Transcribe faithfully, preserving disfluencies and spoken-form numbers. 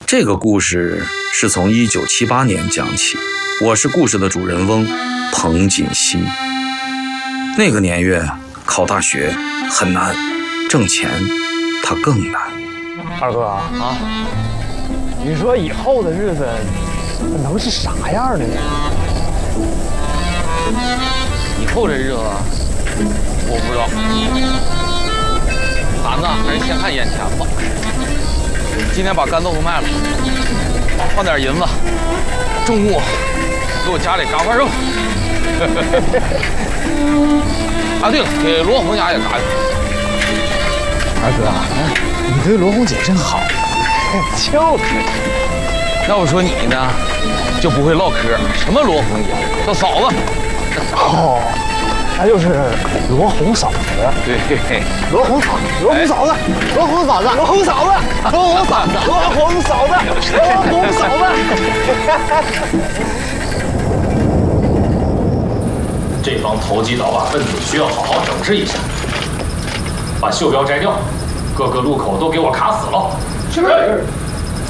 这个故事是从一九七八年讲起，我是故事的主人翁彭锦熙。那个年月考大学很难，挣钱它更难。 二哥啊，啊你说以后的日子能是啥样的呢？ 以后这日子我不知道，咱呢还是先看眼前吧。今天把干豆腐卖了，换点银子，中午给我家里嘎块肉。啊，对了，给罗红家也嘎一块。 二哥啊，你对罗红姐真好。就是。 要不说你呢，就不会唠嗑，什么罗红姐，叫嫂子。 哦，那就是罗红嫂子。 对， 罗红嫂子，罗红嫂子，罗红嫂子，罗红嫂子，罗红嫂子，罗红嫂子，罗红嫂子。 这帮投机倒把分子需要好好整治一下，把袖标摘掉，各个路口都给我卡死了。是。